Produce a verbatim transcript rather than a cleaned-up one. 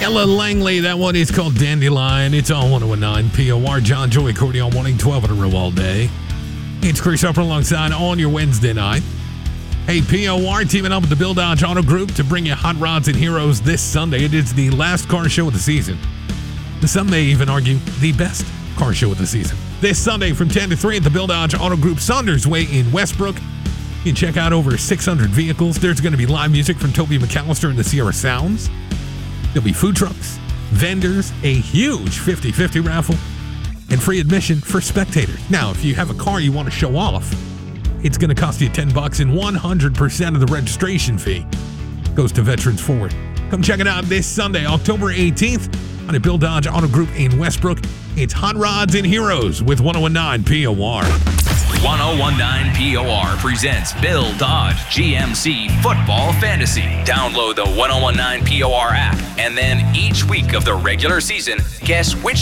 Ella Langley, that one is called Dandelion. It's on one oh nine P O R. John Joey Cordy on one twelve in a row all day. It's Chris Upper alongside on your Wednesday night. Hey, P O R teaming up with the Bill Dodge Auto Group to bring you Hot Rods and Heroes this Sunday. It is the last car show of the season. Some may even argue the best car show of the season. This Sunday from ten to three at the Bill Dodge Auto Group Saunders Way in Westbrook. You can check out over six hundred vehicles. There's going to be live music from Toby McAllister and the Sierra Sounds. There'll be food trucks, vendors, a huge fifty-fifty raffle, and free admission for spectators. Now, if you have a car you want to show off, it's going to cost you ten bucks, and one hundred percent of the registration fee goes to Veterans Forward. Come check it out this Sunday, October eighteenth, on the Bill Dodge Auto Group in Westbrook. It's Hot Rods and Heroes with one oh nine P O R. ten nineteen P O R presents Bill Dodge G M C Football Fantasy. Download the ten nineteen P O R app, and then each week of the regular season, guess which